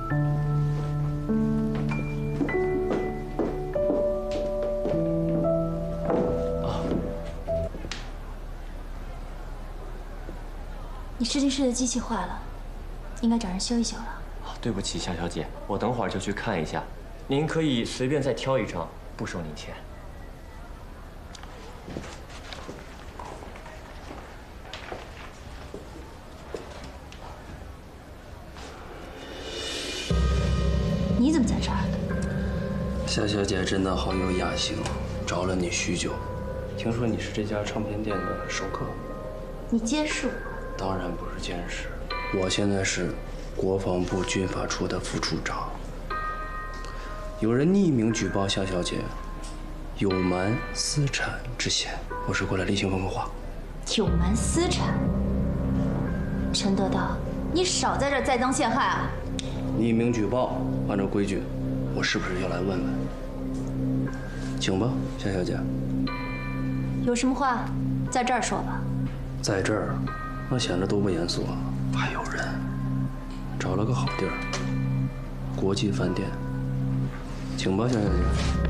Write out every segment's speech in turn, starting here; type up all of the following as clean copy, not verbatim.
你试镜室的机器坏了，应该找人修一修了。 对不起，夏小姐，我等会儿就去看一下。您可以随便再挑一张，不收您钱。 你怎么在这儿？ 夏小姐真的好有雅兴，找了你许久。听说你是这家唱片店的熟客。 你监视我？ 当然不是监视，我现在是国防部军法处的副处长。有人匿名举报夏小姐有瞒私产之嫌，我是过来例行问个话。 有瞒私产？陈得道，你少在这儿栽赃陷害啊！ 匿名举报，按照规矩，我是不是要来问问？请吧，夏小姐。 有什么话在这儿说吧。 在这儿，那显得多不严肃啊！还有人找了个好地儿，国际饭店，请吧，夏小姐。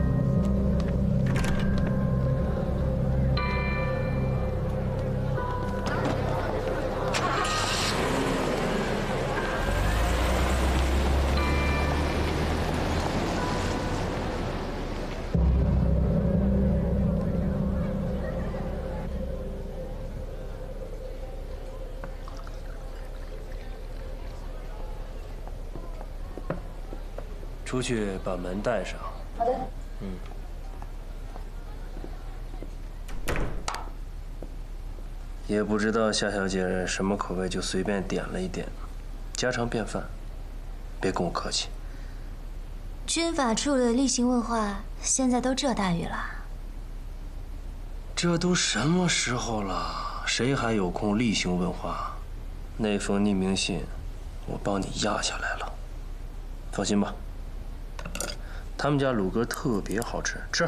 出去把门带上。 好的。 也不知道夏小姐什么口味，就随便点了一点，家常便饭，别跟我客气。 军法处的例行问话，现在都这待遇了？ 这都什么时候了，谁还有空例行问话？那封匿名信，我帮你压下来了，放心吧。他们家卤鸽特别好吃，吃。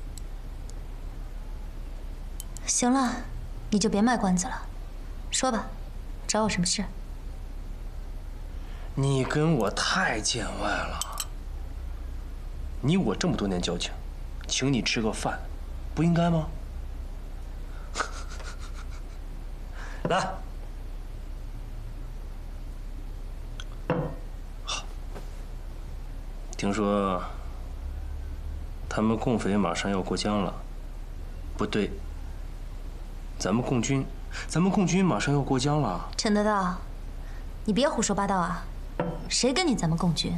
行了，你就别卖关子了，说吧，找我什么事？ 你跟我太见外了。你我这么多年交情，请你吃个饭，不应该吗？来。好。听说他们共匪马上要过江了。不对，咱们共军马上要过江了。 陈得道，你别胡说八道啊！谁跟你咱们共军？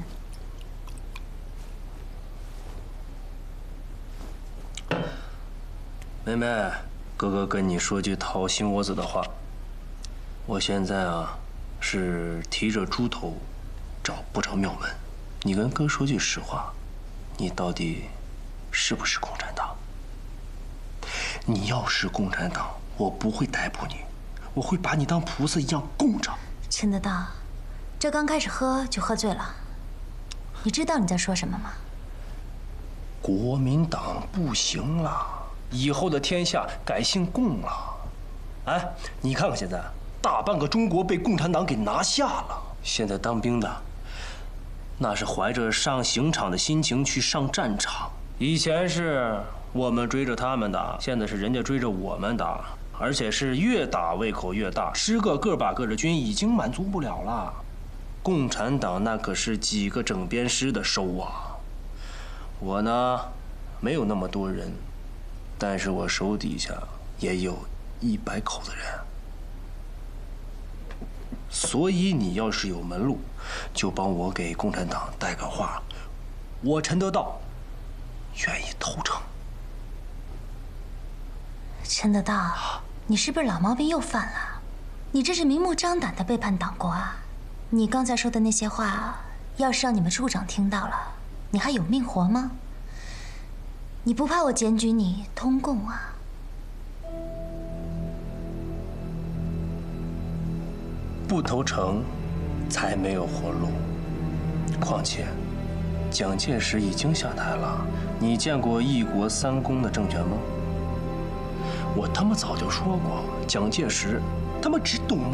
妹妹，哥哥跟你说句掏心窝子的话，我现在啊是提着猪头找不着庙门。你跟哥说句实话，你到底是不是共产党？你要是共产党，我不会逮捕你，我会把你当菩萨一样供着。 陈得道，这刚开始喝就喝醉了，你知道你在说什么吗？ 国民党不行了，以后的天下改姓共了。哎，你看看现在，大半个中国被共产党给拿下了。现在当兵的，那是怀着上刑场的心情去上战场。以前是我们追着他们打，现在是人家追着我们打，而且是越打胃口越大，吃个个把个的军已经满足不了了。共产党那可是几个整编师的收啊。我呢，没有那么多人，但是我手底下也有100口子人。所以你要是有门路，就帮我给共产党带个话，我陈得道愿意投诚。 陈得道，你是不是老毛病又犯了？你这是明目张胆的背叛党国啊！你刚才说的那些话，要是让你们处长听到了，你还有命活吗？你不怕我检举你通共啊？ 不投诚，才没有活路。况且，蒋介石已经下台了，你见过1国3公的政权吗？我他妈早就说过，蒋介石他妈只懂